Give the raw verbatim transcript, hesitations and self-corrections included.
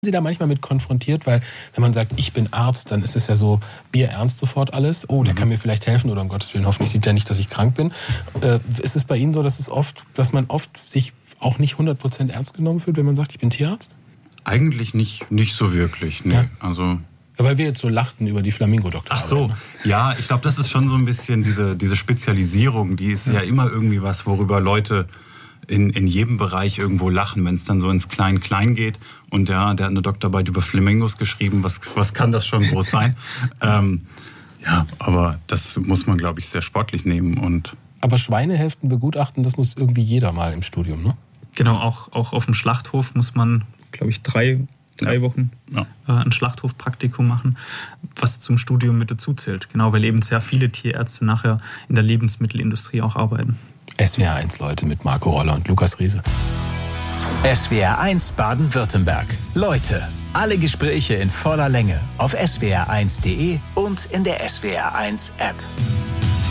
Sie da manchmal mit konfrontiert, weil wenn man sagt, ich bin Arzt, dann ist es ja so bierernst sofort alles. Oh, der mhm. kann mir vielleicht helfen oder um Gottes Willen, hoffentlich sieht er nicht, dass ich krank bin. Äh, ist es bei Ihnen so, dass es oft, dass man oft sich auch nicht hundert Prozent ernst genommen fühlt, wenn man sagt, ich bin Tierarzt? Eigentlich nicht, nicht so wirklich, nee. Ja. Also ja, weil wir jetzt so lachten über die Flamingo-Doktor. Ach so, ja, ich glaube, das ist schon so ein bisschen diese, diese Spezialisierung, die ist ja. ja immer irgendwie was, worüber Leute In, in jedem Bereich irgendwo lachen, wenn es dann so ins Klein-Klein geht. Und ja, der hat eine Doktorarbeit über Flamingos geschrieben. Was, was kann das schon groß sein? ähm, ja, aber das muss man, glaube ich, sehr sportlich nehmen. Und aber Schweinehälften begutachten, das muss irgendwie jeder mal im Studium, ne? Genau, auch, auch auf dem Schlachthof muss man, glaube ich, drei, drei ja. Wochen ja. äh, ein Schlachthofpraktikum machen, was zum Studium mit dazu zählt. Genau, weil eben sehr viele Tierärzte nachher in der Lebensmittelindustrie auch arbeiten. S W R eins, Leute, mit Marco Roller und Lukas Riese. S W R eins Baden-Württemberg. Leute, alle Gespräche in voller Länge auf S W R eins Punkt de und in der S W R eins App.